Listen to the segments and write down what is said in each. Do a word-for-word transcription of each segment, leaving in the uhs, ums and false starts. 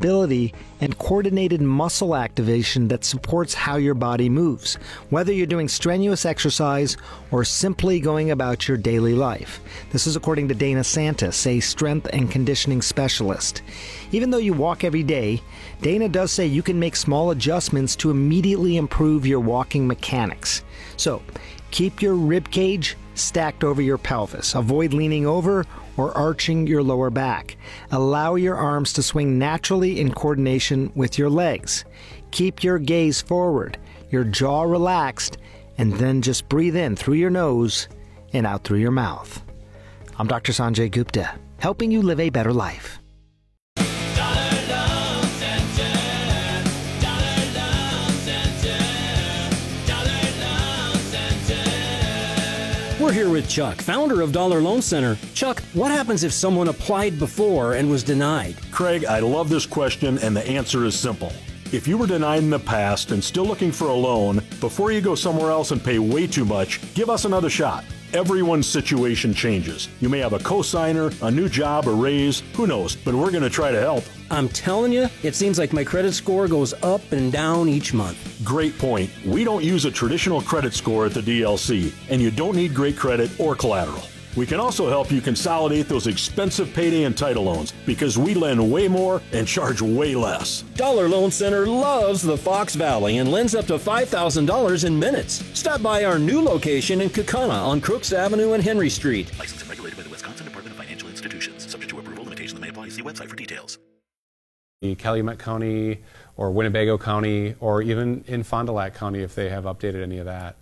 stability and coordinated muscle activation that supports how your body moves, whether you're doing strenuous exercise or simply going about your daily life. This is according to Dana Santis, a strength and conditioning specialist. Even though you walk every day, Dana does say you can make small adjustments to immediately improve your walking mechanics. So, keep your rib cage stacked over your pelvis. Avoid leaning over or arching your lower back. Allow your arms to swing naturally in coordination with your legs. Keep your gaze forward, your jaw relaxed, and then just breathe in through your nose and out through your mouth. I'm Doctor Sanjay Gupta, helping you live a better life. We're here with Chuck, founder of Dollar Loan Center. Chuck, what happens if someone applied before and was denied? Craig, I love this question, and the answer is simple. If you were denied in the past and still looking for a loan, before you go somewhere else and pay way too much, give us another shot. Everyone's situation changes. You may have a cosigner, a new job, a raise, who knows, but we're going to try to help. I'm telling you, it seems like my credit score goes up and down each month. Great point. We don't use a traditional credit score at the D L C, and you don't need great credit or collateral. We can also help you consolidate those expensive payday and title loans because we lend way more and charge way less. Dollar Loan Center loves the Fox Valley and lends up to five thousand dollars in minutes. Stop by our new location in Kaukauna on Crooks Avenue and Henry Street. Licensed and regulated by the Wisconsin Department of Financial Institutions. Subject to approval, limitations may apply. See website for details. Calumet County or Winnebago County or even in Fond du Lac County if they have updated any of that.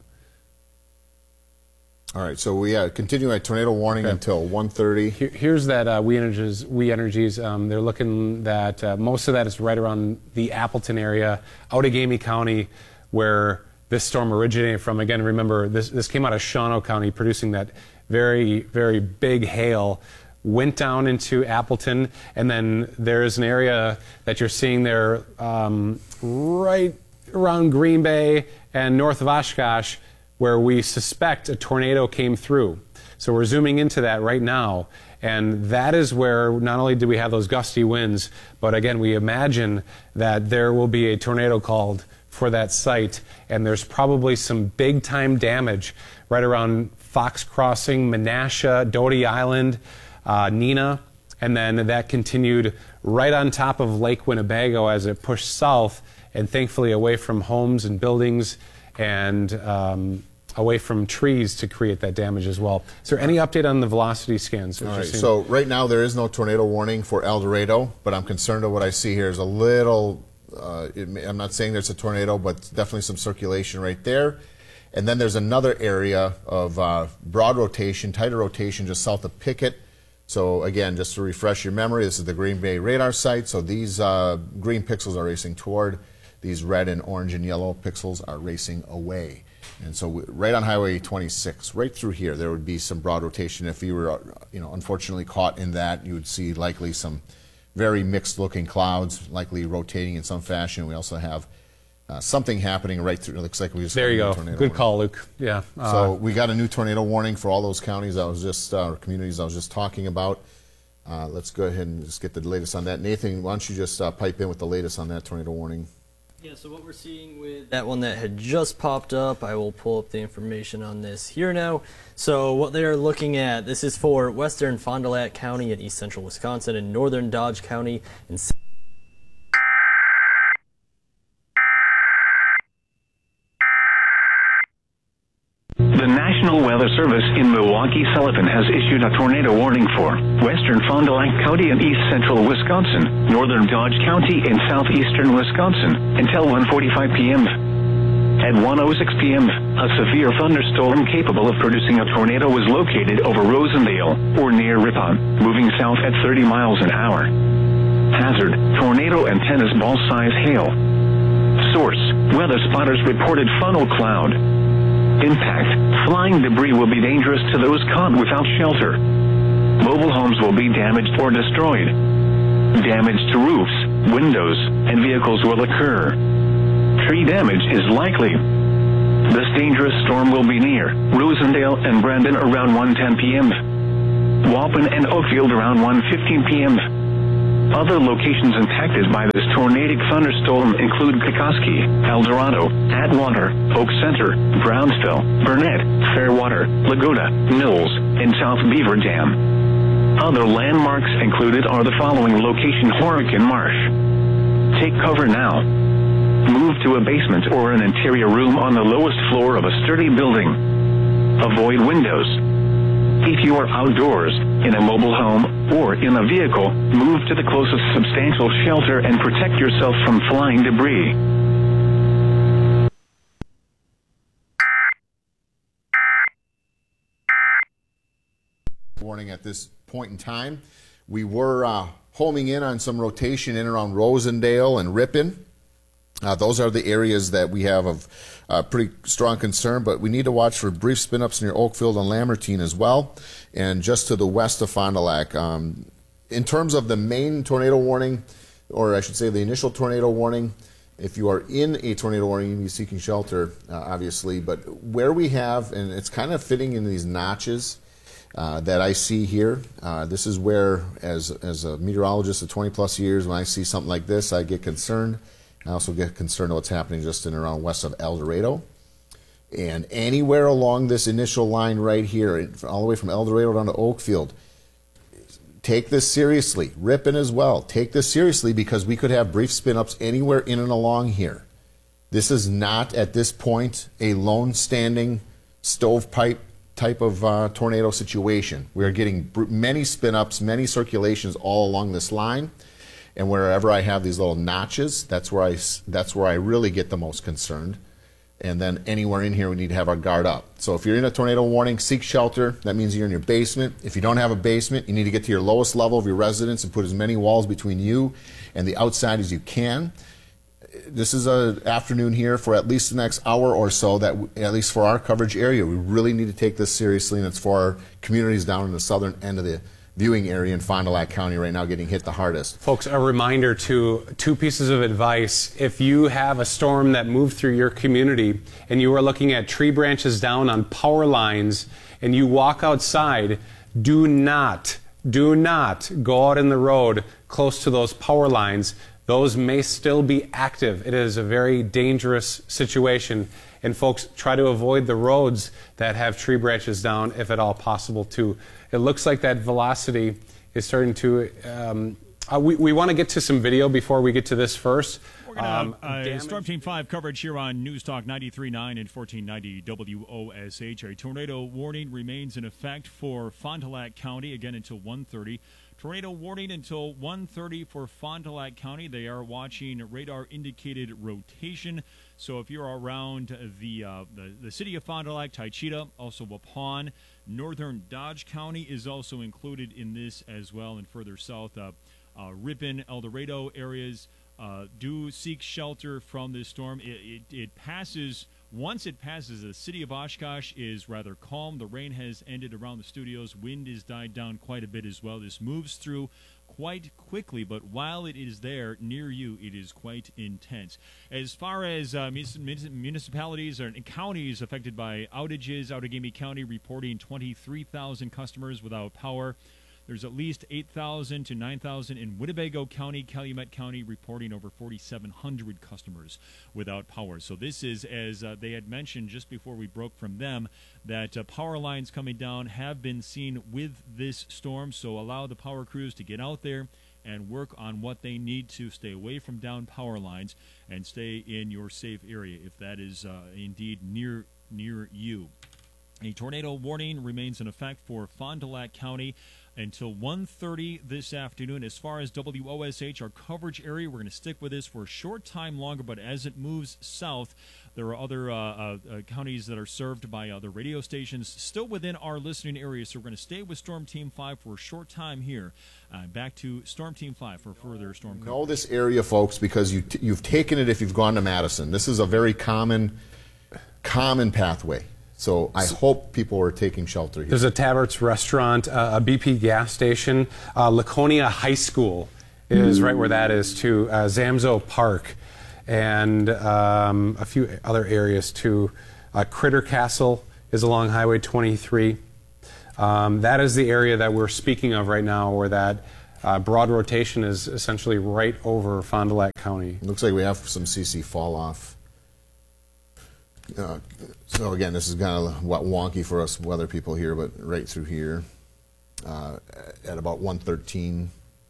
All right, so we uh, continue a tornado warning okay. until one thirty. Here, here's that uh, We Energies. We Energies. Um, they're looking that uh, most of that is right around the Appleton area, Outagamie County, where this storm originated from. Again, remember this this came out of Shawano County, producing that very very big hail. Went down into Appleton, and then there's an area that you're seeing there um, right around Green Bay and north of Oshkosh, where we suspect a tornado came through. So we're zooming into that right now, and that is where not only do we have those gusty winds, but again, we imagine that there will be a tornado called for that site, and there's probably some big-time damage right around Fox Crossing, Menasha, Doty Island, uh, Neenah, and then that continued right on top of Lake Winnebago as it pushed south, and thankfully away from homes and buildings and um, away from trees to create that damage as well. Is there any update on the velocity scans? All right, so right now there is no tornado warning for El Dorado, but I'm concerned of what I see here is a little, uh, it may, I'm not saying there's a tornado, but definitely some circulation right there. And then there's another area of uh, broad rotation, tighter rotation just south of Pickett. So again, just to refresh your memory, this is the Green Bay radar site. So these uh, green pixels are racing toward. These red and orange and yellow pixels are racing away. And so we, right on Highway twenty-six, right through here, there would be some broad rotation. If you were, you know, unfortunately caught in that, you would see likely some very mixed-looking clouds, likely rotating in some fashion. We also have uh, something happening right through. It looks like we just there you go. Good warning. Call, Luke. Yeah. Uh, so we got a new tornado warning for all those counties I was just, uh, communities I was just talking about. Uh, let's go ahead and just get the latest on that. Nathan, why don't you just uh, pipe in with the latest on that tornado warning? Yeah, so what we're seeing with that one that had just popped up, I will pull up the information on this here now. So what they're looking at, this is for western Fond du Lac County in east central Wisconsin and northern Dodge County in The National Weather Service in Milwaukee-Sullivan has issued a tornado warning for western Fond du Lac County and east central Wisconsin, northern Dodge County and southeastern Wisconsin until one forty-five p m At one oh six p m, a severe thunderstorm capable of producing a tornado was located over Rosendale or near Ripon, moving south at thirty miles an hour. Hazard, tornado and tennis ball size hail. Source, weather spotters reported funnel cloud. Impact, flying debris will be dangerous to those caught without shelter. Mobile homes will be damaged or destroyed. Damage to roofs, windows, and vehicles will occur. Tree damage is likely. This dangerous storm will be near Rosendale and Brandon around one ten p m Walpen and Oakfield around one fifteen p m Other locations impacted by this tornadic thunderstorm include Kikoski, El Dorado, Atwater, Oak Center, Brownsville, Burnett, Fairwater, Laguna, Mills, and South Beaver Dam. Other landmarks included are the following location: Horicon Marsh. Take cover now. Move to a basement or an interior room on the lowest floor of a sturdy building. Avoid windows. If you are outdoors, in a mobile home, or in a vehicle, move to the closest substantial shelter and protect yourself from flying debris. Warning at this point in time. We were uh, homing in on some rotation in around Rosendale and Ripon. Uh, those are the areas that we have of uh, pretty strong concern, but we need to watch for brief spin-ups near Oakfield and Lamartine as well, and just to the west of Fond du Lac. Um, in terms of the main tornado warning, or I should say the initial tornado warning, if you are in a tornado warning, you need to be seeking shelter, uh, obviously, but where we have, and it's kind of fitting in these notches uh, that I see here, uh, this is where, as, as a meteorologist of twenty plus years, when I see something like this, I get concerned. I also get concerned of what's happening just in and around west of El Dorado. And anywhere along this initial line right here, all the way from El Dorado down to Oakfield, take this seriously. Ripon as well. Take this seriously, because we could have brief spin-ups anywhere in and along here. This is not, at this point, a lone standing stovepipe type of uh, tornado situation. We are getting many spin-ups, many circulations all along this line. And wherever I have these little notches, that's where I, that's where I really get the most concerned. And then anywhere in here, we need to have our guard up. So if you're in a tornado warning, seek shelter. That means you're in your basement. If you don't have a basement, you need to get to your lowest level of your residence and put as many walls between you and the outside as you can. This is an afternoon here for at least the next hour or so, that at least for our coverage area, we really need to take this seriously, and it's for our communities down in the southern end of the viewing area in Fond du Lac County right now getting hit the hardest. Folks, a reminder to two pieces of advice. If you have a storm that moved through your community and you are looking at tree branches down on power lines and you walk outside, do not, do not go out in the road close to those power lines. Those may still be active. It is a very dangerous situation. And folks, try to avoid the roads that have tree branches down if at all possible too. It looks like that velocity is starting to, um, uh, we, we want to get to some video before we get to this first. We're going to um, have uh, Storm Team five coverage here on News Talk ninety-three point nine and fourteen ninety W O S H. A tornado warning remains in effect for Fond du Lac County, again until one thirty. Tornado warning until one thirty for Fond du Lac County. They are watching radar-indicated rotation. So if you're around the, uh, the the city of Fond du Lac, Taycheedah, also Waupun, northern Dodge County is also included in this as well, and further south, uh, uh, Ripon, El Dorado areas uh, do seek shelter from this storm. It, it, it passes. Once it passes, the city of Oshkosh is rather calm. The rain has ended around the studios. Wind has died down quite a bit as well. This moves through quite quickly, but while it is there near you, it is quite intense. As far as uh, municipalities or counties affected by outages, Outagamie County reporting twenty-three thousand customers without power. There's at least eight thousand to nine thousand in Winnebago County. Calumet County reporting over forty-seven hundred customers without power. So this is, as uh, they had mentioned just before we broke from them, that uh, power lines coming down have been seen with this storm. So allow the power crews to get out there and work on what they need to stay away from down power lines and stay in your safe area if that is uh, indeed near near you. A tornado warning remains in effect for Fond du Lac County until one thirty this afternoon. As far as W O S H, our coverage area, we're going to stick with this for a short time longer, but as it moves south, there are other uh, uh, uh, counties that are served by other radio stations still within our listening area, so we're going to stay with Storm Team five for a short time here. Uh, back to Storm Team five for further storm coverage. Know this area, folks, because you t you've taken it if you've gone to Madison. This is a very common, common pathway. So I hope people are taking shelter here. There's a Tabert's restaurant, uh, a B P gas station. Uh, Laconia High School is right where that is too. Uh, Zamzo Park and um, a few other areas too. Uh, Critter Castle is along Highway twenty-three. Um, that is the area that we're speaking of right now, where that Uh, broad rotation is essentially right over Fond du Lac County. It looks like we have some C C fall off. Uh, so again, this is kind of wonky for us weather people here, but right through here uh, at about one thirteen,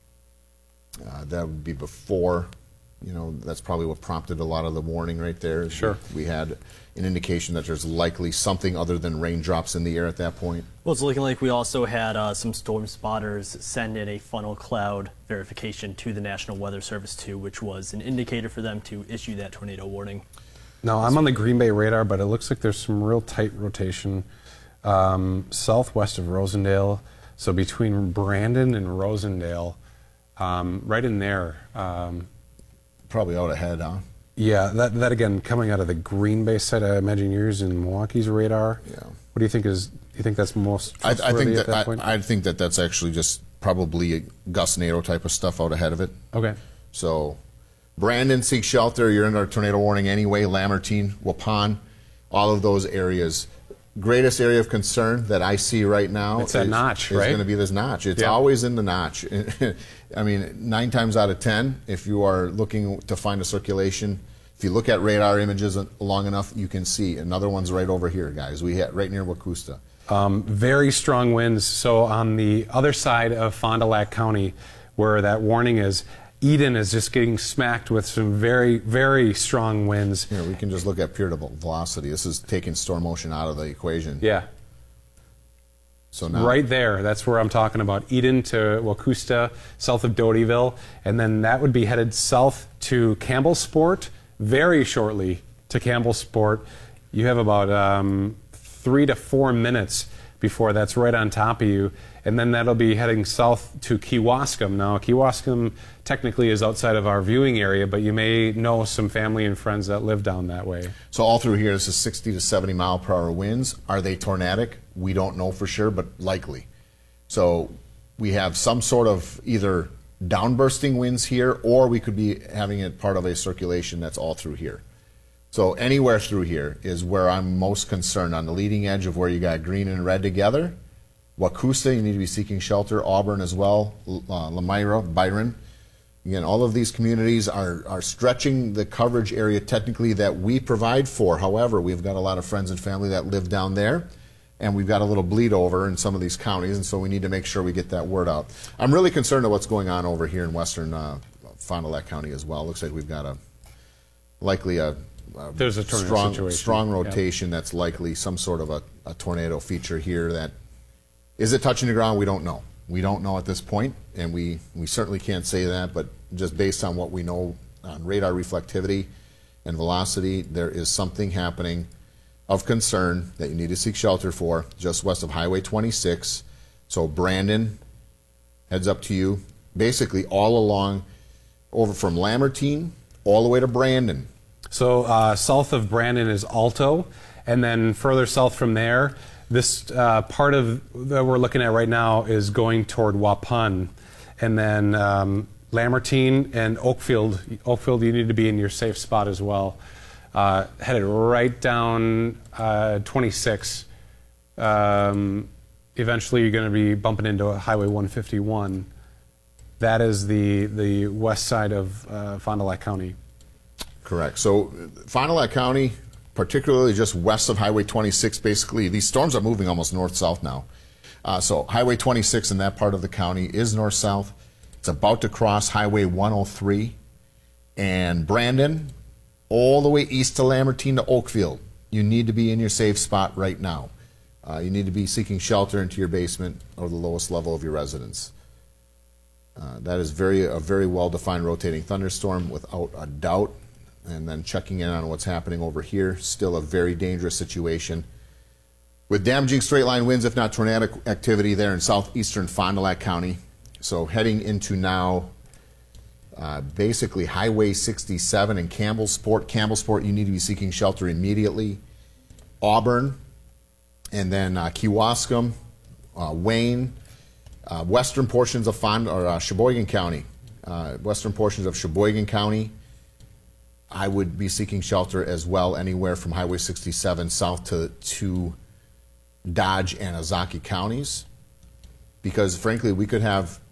uh, that would be before. You know, that's probably what prompted a lot of the warning right there. Sure. We, we had an indication that there's likely something other than raindrops in the air at that point. Well, it's looking like we also had uh, some storm spotters send in a funnel cloud verification to the National Weather Service too, which was an indicator for them to issue that tornado warning. No, I'm on the Green Bay radar, but it looks like there's some real tight rotation um, southwest of Rosendale. So between Brandon and Rosendale, um, right in there. Um, Probably out ahead, huh? Yeah, that that again coming out of the Green Bay side. I imagine you're using Milwaukee's radar. Yeah. What do you think is? Do you think that's most? I, I think that, at that I, point? I think that that's actually just probably a gustnado type of stuff out ahead of it. Okay. So, Brandon, seek shelter. You're under tornado warning anyway. Lamartine, Waupun, all of those areas. Greatest area of concern that I see right now it's that is, notch, is right? going to be this notch. It's yeah. always in the notch. I mean, nine times out of ten, if you are looking to find a circulation, if you look at radar images long enough, you can see another one's right over here, guys. We hit right near Wacusta. Um, very strong winds. So on the other side of Fond du Lac County, where that warning is, Eden is just getting smacked with some very, very strong winds. Here, we can just look at pure velocity. This is taking storm motion out of the equation. Yeah. So now, right there, that's where I'm talking about. Eden to Wacusta, south of Dotyville, and then that would be headed south to Campbellsport, very shortly to Campbellsport. You have about um, three to four minutes before that's right on top of you, and then that'll be heading south to Kewaskum. Now, Kewaskum technically is outside of our viewing area, but you may know some family and friends that live down that way. So all through here, this is sixty to seventy mile per hour winds. Are they tornadic? We don't know for sure, but likely. So we have some sort of either downbursting winds here, or we could be having it part of a circulation that's all through here. So anywhere through here is where I'm most concerned, on the leading edge of where you got green and red together. Wacusta, you need to be seeking shelter. Auburn as well. Uh, Lamira, Byron. Again, all of these communities are, are stretching the coverage area technically that we provide for. However, we've got a lot of friends and family that live down there, and we've got a little bleed over in some of these counties, and so we need to make sure we get that word out. I'm really concerned about what's going on over here in western uh, Fond du Lac County as well. Looks like we've got a likely a Uh, There's a tornado strong, situation. strong Yeah. rotation that's likely some sort of a, a tornado feature here. That is it touching the ground? We don't know. We don't know at this point, and we, we certainly can't say that, but just based on what we know on radar reflectivity and velocity, there is something happening of concern that you need to seek shelter for just west of Highway twenty-six. So Brandon, heads up to you, basically all along over from Lamartine all the way to Brandon. So uh, south of Brandon is Alto, and then further south from there, this uh, part of that we're looking at right now is going toward Waupun, and then um, Lamartine and Oakfield. Oakfield, you need to be in your safe spot as well. Uh, headed right down uh, twenty-six. Um, eventually, you're going to be bumping into Highway one fifty-one. That is the the west side of uh, Fond du Lac County. Correct. So Fond du Lac County, particularly just west of Highway twenty-six, basically, these storms are moving almost north-south now. Uh, so Highway twenty-six in that part of the county is north-south. It's about to cross Highway one oh three. And Brandon, all the way east to Lamartine to Oakfield. You need to be in your safe spot right now. Uh, you need to be seeking shelter into your basement or the lowest level of your residence. Uh, that is very a very well-defined rotating thunderstorm without a doubt. And then checking in on what's happening over here, still a very dangerous situation. With damaging straight-line winds, if not tornadic activity there in southeastern Fond du Lac County. So heading into now uh, basically Highway sixty-seven and Campbellsport. Campbellsport, you need to be seeking shelter immediately. Auburn, and then uh, Kewaskum, uh, Wayne, uh, western portions of Fond or uh, Sheboygan County. Uh, western portions of Sheboygan County. I would be seeking shelter as well anywhere from Highway sixty-seven south to, to Dodge and Ozaukee counties, because frankly we could have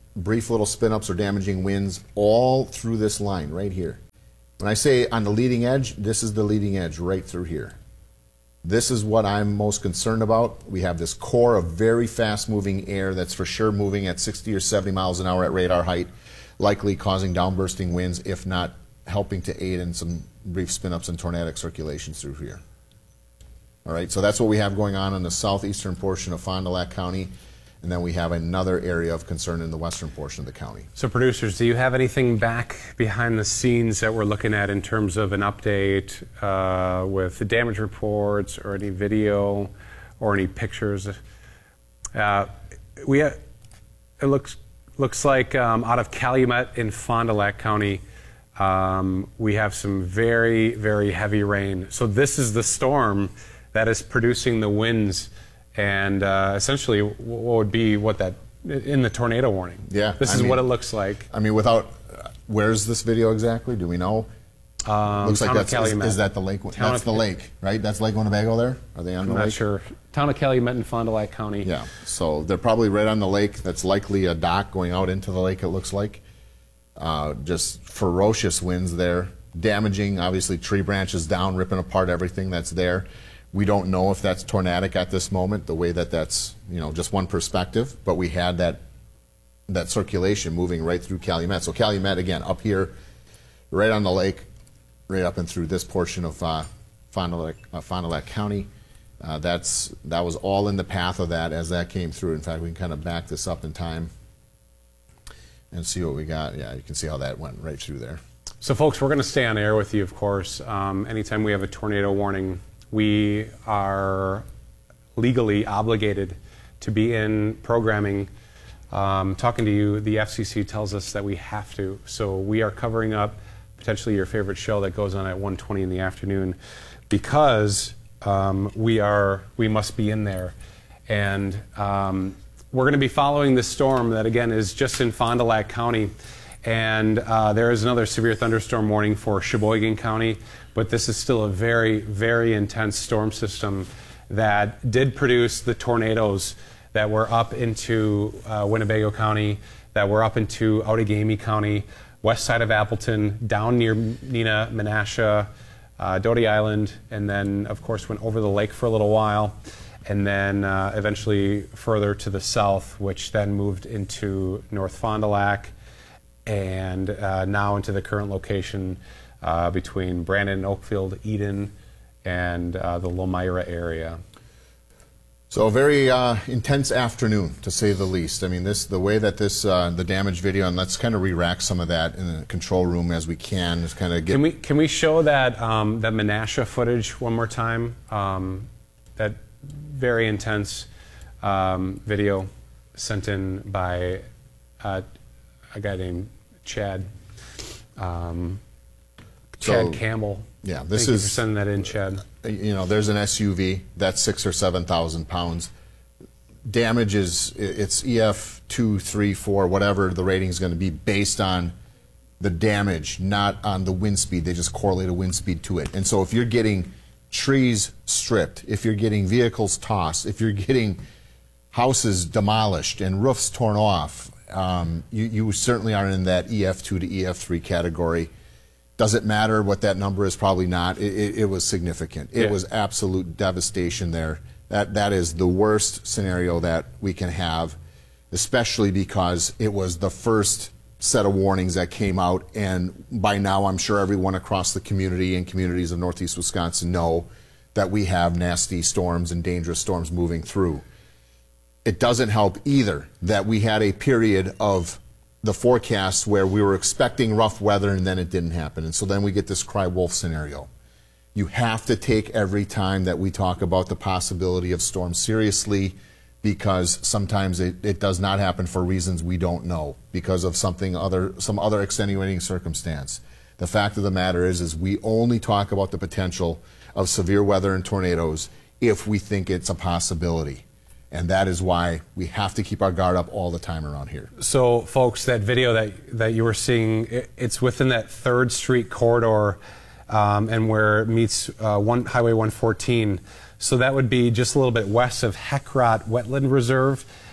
brief little spin-ups or damaging winds all through this line right here. When I say on the leading edge, this is the leading edge right through here. This is what I'm most concerned about. We have this core of very fast-moving air that's for sure moving at sixty or seventy miles an hour at radar height, likely causing downbursting winds, if not helping to aid in some brief spin-ups and tornadic circulations through here. All right, so that's what we have going on in the southeastern portion of Fond du Lac County, and then we have another area of concern in the western portion of the county. So producers, do you have anything back behind the scenes that we're looking at in terms of an update uh, with the damage reports or any video or any pictures? Uh, we have, it looks looks like um, out of Calumet in Fond du Lac County, um, we have some very, very heavy rain. So this is the storm that is producing the winds and uh, essentially what would be what that in the tornado warning. Yeah, this I is mean, what it looks like. I mean, without uh, where's this video exactly? Do we know? Um, Looks like Town of that's is, Calumet. is that the lake? Town That's of- the lake, right? That's Lake Winnebago there. Are they on the I'm lake? not sure. Town of Calumet in Fond du Lac County. Yeah, so they're probably right on the lake. That's likely a dock going out into the lake, it looks like. Uh, just ferocious winds there, damaging, obviously, tree branches down, ripping apart everything that's there. We don't know if that's tornadic at this moment, the way that that's, you know, just one perspective, but we had that that circulation moving right through Calumet. So Calumet, again, up here, right on the lake, right up and through this portion of uh, Fond du Lac, uh, Fond du Lac County. Uh, that's that was all in the path of that as that came through. In fact, we can kind of back this up in time and see what we got. Yeah, you can see how that went right through there. So, folks, we're going to stay on air with you, of course. Um, anytime we have a tornado warning, we are legally obligated to be in programming. Um, talking to you, the F C C tells us that we have to. So we are covering up potentially your favorite show that goes on at one twenty in the afternoon because um, we are we must be in there. And um, we're going to be following this storm that, again, is just in Fond du Lac County. And uh, there is another severe thunderstorm warning for Sheboygan County, but this is still a very, very intense storm system that did produce the tornadoes that were up into uh, Winnebago County, that were up into Outagamie County, west side of Appleton, down near Nina, Menasha, uh, Doty Island, and then, of course, went over the lake for a little while, and then uh, eventually further to the south, which then moved into North Fond du Lac, and uh, now into the current location uh, between Brandon, Oakfield, Eden, and uh, the Lomira area. So a very uh, intense afternoon, to say the least. I mean, this the way that this uh, the damage video, and let's kind of re-rack some of that in the control room as we can. Just kind of get. Can we can we show that um, that Menasha footage one more time? Um, that very intense um, video sent in by uh, a guy named Chad. Um, Chad So, Campbell. Yeah, this Thank is you for sending that in, Chad. You know, there's an S U V that's six or seven thousand pounds. Damage is it's E F two, three, four, whatever the rating is going to be based on the damage, not on the wind speed. They just correlate a wind speed to it. And so, if you're getting trees stripped, if you're getting vehicles tossed, if you're getting houses demolished and roofs torn off, um, you, you certainly are in that E F two to E F three category. Does it matter what that number is? Probably not. It, it, it was significant. It Yeah. was absolute devastation there. That that is the worst scenario that we can have, especially because it was the first set of warnings that came out, and by now I'm sure everyone across the community and communities of Northeast Wisconsin know that we have nasty storms and dangerous storms moving through. It doesn't help either that we had a period of the forecast where we were expecting rough weather and then it didn't happen. And so then we get this cry wolf scenario. You have to take every time that we talk about the possibility of storms seriously, because sometimes it, it does not happen for reasons we don't know, because of something other, some other extenuating circumstance. The fact of the matter is, is we only talk about the potential of severe weather and tornadoes if we think it's a possibility. And that is why we have to keep our guard up all the time around here. So, folks, that video that that you were seeing, it, it's within that third Street corridor, um, and where it meets uh, one Highway one fourteen. So that would be just a little bit west of Heckrot Wetland Reserve,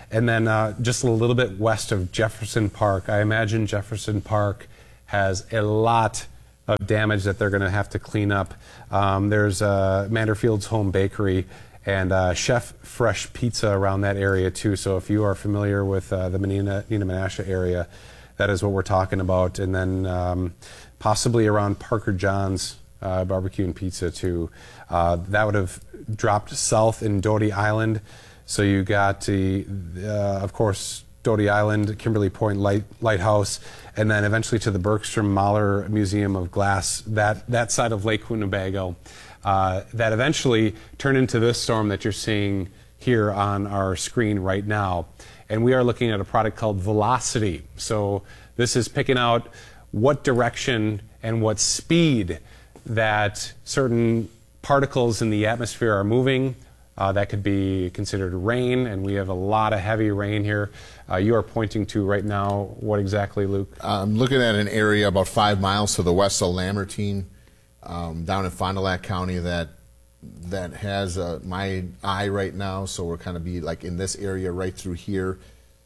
And then uh, just a little bit west of Jefferson Park, I imagine Jefferson Park has a lot of damage that they're going to have to clean up. Um, there's uh, Manderfield's Home Bakery and uh, Chef Fresh Pizza around that area too. So if you are familiar with uh, the Neenah, Neenah Menasha area, that is what we're talking about. And then um, possibly around Parker John's uh, Barbecue and Pizza too. Uh, that would have dropped south in Doty Island. So you got the, uh, of course, Doty Island, Kimberly Point Light, Lighthouse, and then eventually to the Bergstrom Mahler Museum of Glass, that, that side of Lake Winnebago. Uh, that eventually turned into this storm that you're seeing here on our screen right now. And we are looking at a product called Velocity. So this is picking out what direction and what speed that certain particles in the atmosphere are moving. Uh, that could be considered rain, and we have a lot of heavy rain here. Uh, you are pointing to right now what exactly, Luke? I'm looking at an area about five miles to the west of Lamartine, um, down in Fond du Lac County, that that has uh, my eye right now. So we're kind of be like in this area right through here.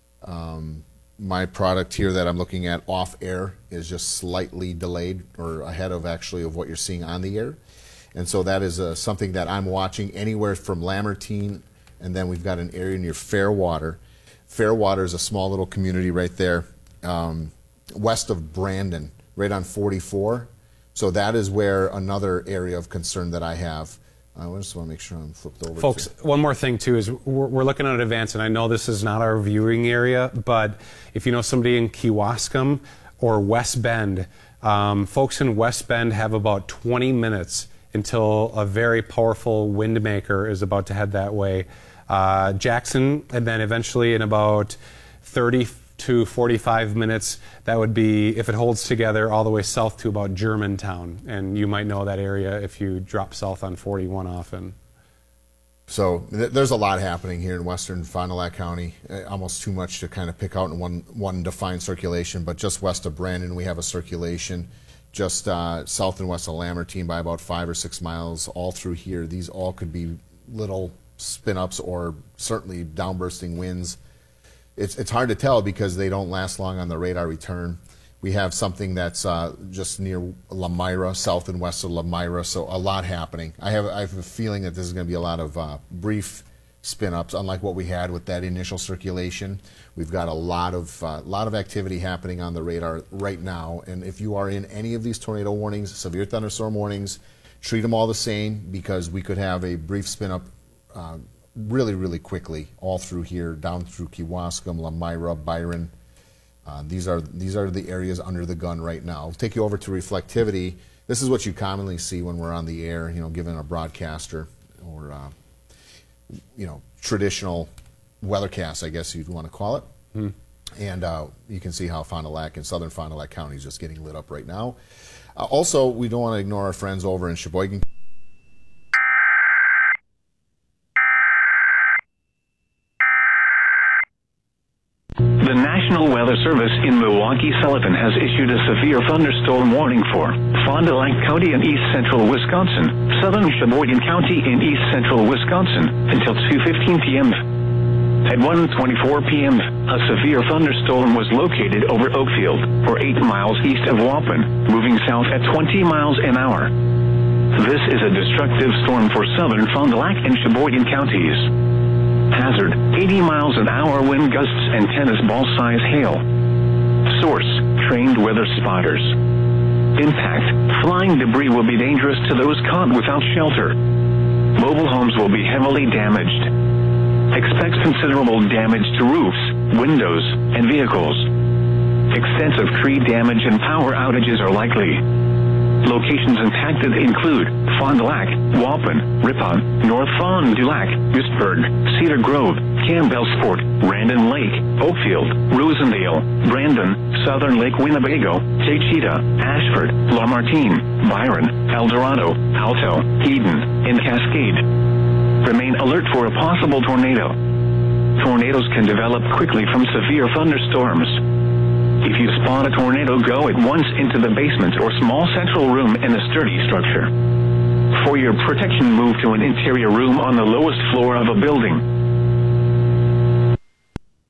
Um, my product here that I'm looking at off air is just slightly delayed or ahead of actually of what you're seeing on the air. And so that is uh, something that I'm watching anywhere from Lamartine, and then we've got an area near Fairwater. Fairwater is a small little community right there um, west of Brandon, right on forty-four. So that is where another area of concern that I have. I just want to make sure I'm flipped over. Folks, to. one more thing too is we're, we're looking at Advance, and I know this is not our viewing area, but if you know somebody in Kewaskum or West Bend, um, folks in West Bend have about twenty minutes until a very powerful wind maker is about to head that way. Uh, Jackson, and then eventually in about thirty to forty-five minutes, that would be, if it holds together, all the way south to about Germantown. And you might know that area if you drop south on forty-one often. So th there's a lot happening here in western Fond du Lac County. Uh, almost too much to kind of pick out in one, one defined circulation, but just west of Brandon we have a circulation. Just uh, south and west of Lamartine by about five or six miles, all through here. These all could be little spin-ups or certainly downbursting winds. It's, it's hard to tell because they don't last long on the radar return. We have something that's uh, just near Lamira, south and west of Lamira, so a lot happening. I have, I have a feeling that this is going to be a lot of uh, brief spin-ups, unlike what we had with that initial circulation. We've got a lot of uh, lot of activity happening on the radar right now, and if you are in any of these tornado warnings, severe thunderstorm warnings, treat them all the same because we could have a brief spin-up uh, really, really quickly all through here, down through Kewaskum, Lamira, Byron. Uh, these are these are the areas under the gun right now. I'll take you over to reflectivity. This is what you commonly see when we're on the air, you know, given a broadcaster or uh, you know, traditional weathercast, I guess you'd want to call it. Hmm. And uh, you can see how Fond du Lac and southern Fond du Lac County is just getting lit up right now. Uh, also, we don't want to ignore our friends over in Sheboygan. The National Weather Service in Milwaukee-Sullivan has issued a severe thunderstorm warning for Fond du Lac County in east central Wisconsin, southern Sheboygan County in east central Wisconsin until two fifteen p m At one twenty-four p m, a severe thunderstorm was located over Oakfield, or eight miles east of Waupun, moving south at twenty miles an hour. This is a destructive storm for southern Fond du Lac and Sheboygan counties. Hazard, eighty miles an hour wind gusts and tennis ball size hail. Source, trained weather spotters. Impact, flying debris will be dangerous to those caught without shelter. Mobile homes will be heavily damaged. Expect considerable damage to roofs, windows, and vehicles. Extensive tree damage and power outages are likely. Locations impacted include Fond du Lac, Waupun, Ripon, North Fond du Lac, Eastburg, Cedar Grove, Campbellsport, Randon Lake, Oakfield, Rosendale, Brandon, Southern Lake Winnebago, Taycheedah, Ashford, Lamartine, Byron, Eldorado, Alto, Eden, and Cascade. Remain alert for a possible tornado. Tornadoes can develop quickly from severe thunderstorms. If you spot a tornado, go at once into the basement or small central room in a sturdy structure. For your protection, move to an interior room on the lowest floor of a building.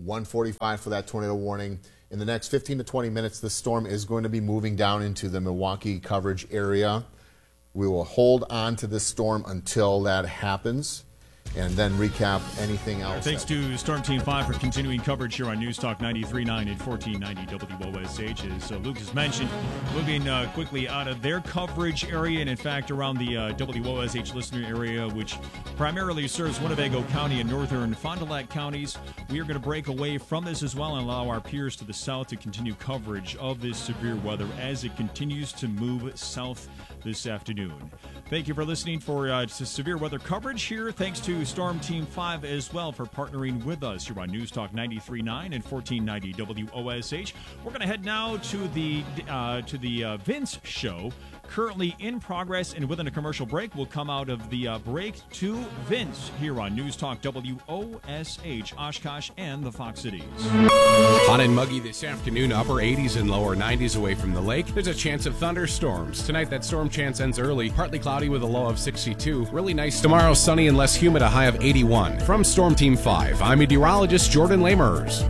one forty-five for that tornado warning. In the next fifteen to twenty minutes, the storm is going to be moving down into the Milwaukee coverage area. We will hold on to this storm until that happens, and then recap anything else. Thanks to Storm Team five for continuing coverage here on News Talk ninety-three point nine and fourteen ninety W O S H. As uh, Luke has mentioned, moving uh, quickly out of their coverage area, and in fact around the uh, W O S H listener area, which primarily serves Winnebago County and northern Fond du Lac counties. We are going to break away from this as well and allow our peers to the south to continue coverage of this severe weather as it continues to move south this afternoon. Thank you for listening for uh, severe weather coverage here. Thanks to Storm Team five as well for partnering with us here on News Talk ninety-three point nine and fourteen ninety W O S H. We're going to head now to the uh, to the uh, Vince Show, currently in progress, and within a commercial break, we'll come out of the uh, break to Vince here on News Talk W O S H, Oshkosh and the Fox Cities. Hot and muggy this afternoon, upper eighties and lower nineties away from the lake. There's a chance of thunderstorms. Tonight, that storm chance ends early, partly cloudy with a low of sixty-two. Really nice tomorrow, sunny and less humid, a high of eighty-one. From Storm Team five, I'm meteorologist Jordan Lamers.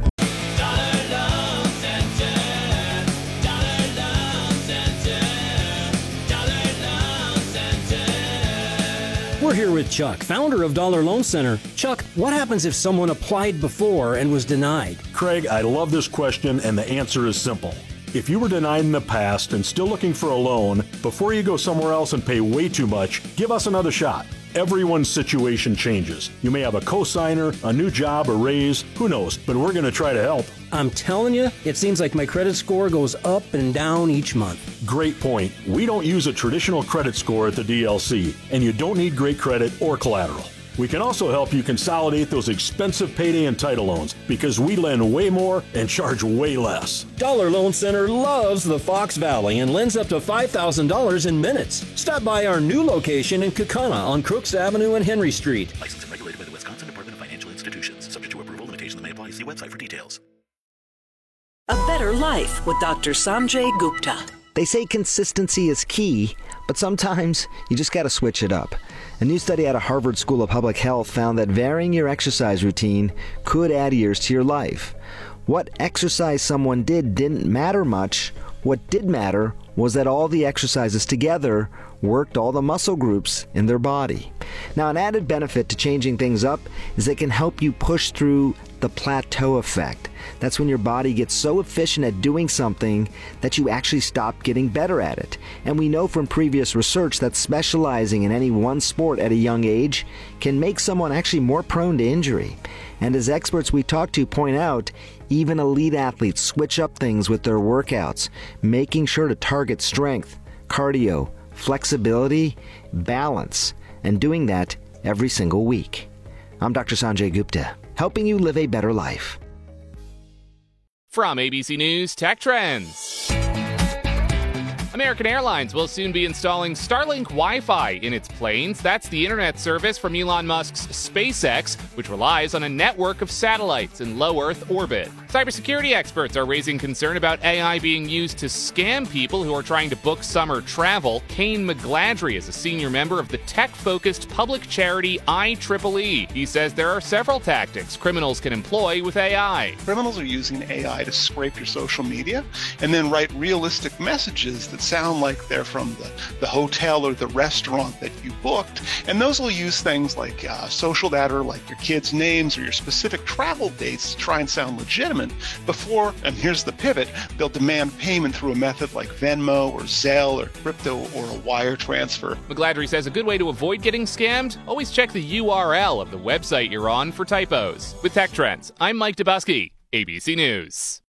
We're here with Chuck, founder of Dollar Loan Center. Chuck, what happens if someone applied before and was denied? Craig, I love this question, and the answer is simple. If you were denied in the past and still looking for a loan, before you go somewhere else and pay way too much, give us another shot. Everyone's situation changes. You may have a cosigner, a new job, a raise, who knows, but we're going to try to help. I'm telling you, it seems like my credit score goes up and down each month. Great point. We don't use a traditional credit score at the D L C, and you don't need great credit or collateral. We can also help you consolidate those expensive payday and title loans because we lend way more and charge way less. Dollar Loan Center loves the Fox Valley and lends up to five thousand dollars in minutes. Stop by our new location in Kaukauna on Crooks Avenue and Henry Street. Licensed and regulated by the Wisconsin Department of Financial Institutions. Subject to approval, limitations may apply. See website for details. A Better Life with Doctor Sanjay Gupta. They say consistency is key, but sometimes you just got to switch it up. A new study out of Harvard School of Public Health found that varying your exercise routine could add years to your life. What exercise someone did didn't matter much. What did matter was that all the exercises together worked all the muscle groups in their body. Now, an added benefit to changing things up is it can help you push through the plateau effect. That's when your body gets so efficient at doing something that you actually stop getting better at it. And we know from previous research that specializing in any one sport at a young age can make someone actually more prone to injury. And as experts we talk to point out, even elite athletes switch up things with their workouts, making sure to target strength, cardio, flexibility, balance, and doing that every single week. I'm Doctor Sanjay Gupta, helping you live a better life. From A B C News Tech Trends. American Airlines will soon be installing Starlink Wi-Fi in its planes. That's the internet service from Elon Musk's SpaceX, which relies on a network of satellites in low Earth orbit. Cybersecurity experts are raising concern about A I being used to scam people who are trying to book summer travel. Kane McGladry is a senior member of the tech-focused public charity I triple E. He says there are several tactics criminals can employ with A I. Criminals are using A I to scrape your social media and then write realistic messages that sound like they're from the, the hotel or the restaurant that you booked. And those will use things like uh, social data, like your kids' names or your specific travel dates to try and sound legitimate before, and here's the pivot, they'll demand payment through a method like Venmo or Zelle or crypto or a wire transfer. McGladry says a good way to avoid getting scammed, always check the U R L of the website you're on for typos. With Tech Trends, I'm Mike Dubusky, A B C News.